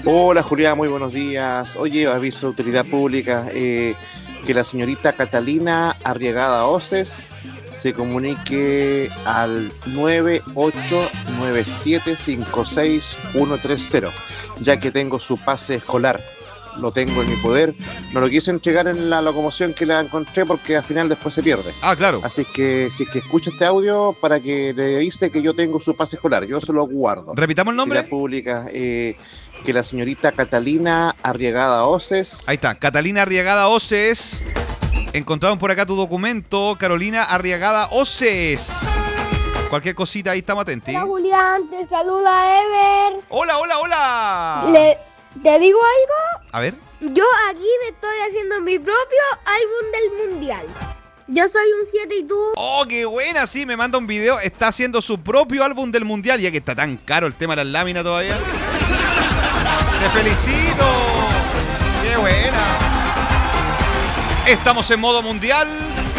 Hola Julián, muy buenos días. Oye, aviso de utilidad pública que la señorita Catalina Arriagada Oces se comunique al 9897563130, ya que tengo su pase escolar. Lo tengo en mi poder. No lo quise entregar en la locomoción que la encontré porque al final después se pierde. Ah, claro. Así que si es que escucha este audio, para que le avise que yo tengo su pase escolar, yo se lo guardo. Repitamos el nombre. Utilidad pública, que la señorita Catalina Arriagada Oces. Ahí está, Catalina Arriagada Oces. Encontraron por acá tu documento, Carolina Arriagada Oces. Cualquier cosita ahí estamos atentos. Hola Julián, te saluda Ever. Hola, hola, hola. ¿Te digo algo? A ver. Yo aquí me estoy haciendo mi propio álbum del mundial. Yo soy un 7 y tú. Oh, qué buena, sí, me manda un video. Está haciendo su propio álbum del mundial, ya que está tan caro el tema de las láminas todavía. ¡Te felicito! ¡Qué buena! Estamos en modo mundial.